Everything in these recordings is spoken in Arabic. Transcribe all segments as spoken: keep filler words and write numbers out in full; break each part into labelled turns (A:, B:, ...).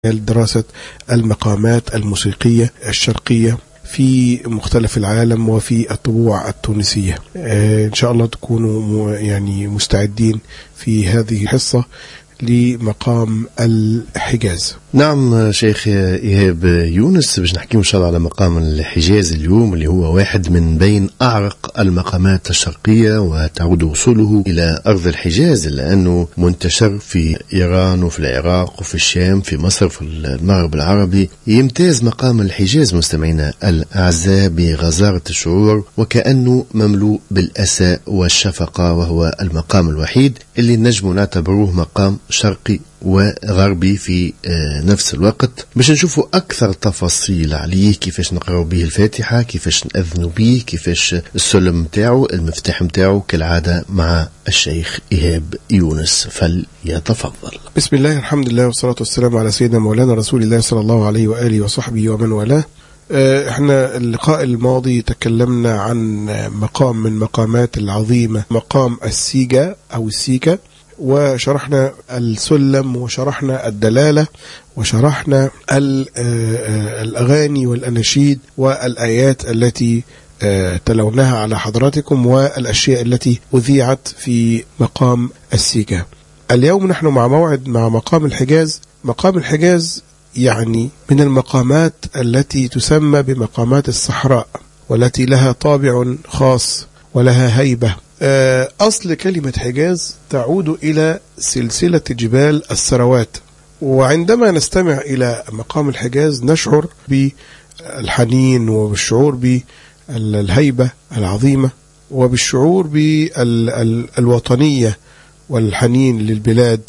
A: دراسة المقامات الموسيقية الشرقية في مختلف العالم وفي الطبوع التونسية. إن شاء الله تكونوا يعني مستعدين في هذه الحصة لمقام الحجاز.
B: نعم شيخ إيهاب يونس، باش نحكي إن شاء الله على مقام الحجاز اليوم، اللي هو واحد من بين أعرق المقامات الشرقية، وتعود وصوله إلى أرض الحجاز لأنه منتشر في إيران وفي العراق وفي الشام في مصر في المغرب العربي. يمتاز مقام الحجاز مستمعينا الأعزاء بغزارة الشعور، وكأنه مملوء بالأسى والشفقة، وهو المقام الوحيد اللي نجم نعتبروه مقام شرقي وغربي في نفس الوقت. باش نشوفوا أكثر تفاصيل عليه، كيفاش نقرأ به الفاتحة، كيفاش نأذنوا به، كيفاش السلم متاعه، المفتاح متاعه، كالعادة مع الشيخ إيهاب يونس، فليتفضل.
A: بسم الله، الحمد لله، والصلاة والسلام على سيدنا مولانا رسول الله صلى الله عليه وآله وصحبه ومن والاه. احنا اللقاء الماضي تكلمنا عن مقام من مقامات العظيمة، مقام السيجا أو السيكا، وشرحنا السلم وشرحنا الدلالة وشرحنا الأغاني والأناشيد والآيات التي تلوناها على حضراتكم والأشياء التي أذيعت في مقام السيجا. اليوم نحن مع موعد مع مقام الحجاز. مقام الحجاز يعني من المقامات التي تسمى بمقامات الصحراء، والتي لها طابع خاص ولها هيبة. أصل كلمة حجاز تعود إلى سلسلة جبال السروات، وعندما نستمع إلى مقام الحجاز نشعر بالحنين وبالشعور بالهيبة العظيمة وبالشعور بالوطنية والحنين للبلاد،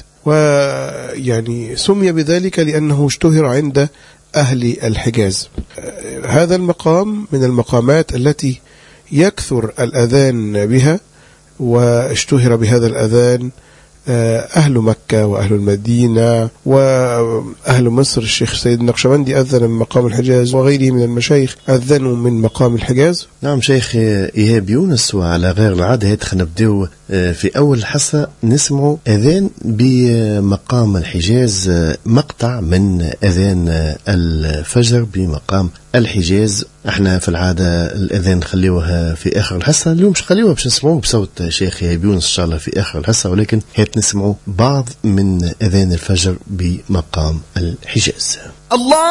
A: ويعني سمي بذلك لأنه اشتهر عند أهل الحجاز. هذا المقام من المقامات التي يكثر الأذان بها، واشتهر بهذا الأذان أهل مكة وأهل المدينة وأهل مصر. الشيخ سيد النقشبندي أذن من مقام الحجاز، وغيره من المشايخ أذنوا من مقام الحجاز.
B: نعم شيخ إيهاب يونس، وعلى غير العادة خلينا نبدأ في أول حصة نسمع أذان بمقام الحجاز، مقطع من أذان الفجر بمقام الحجاز. احنا في العادة الأذان نخليوها في آخر الحصة، اليوم مش خليوها باش نسمعوه بصوت شيخ إيهاب يونس إن شاء الله في آخر الحصة، ولكن هات نسمعوا بعض من أذان الفجر بمقام الحجاز. الله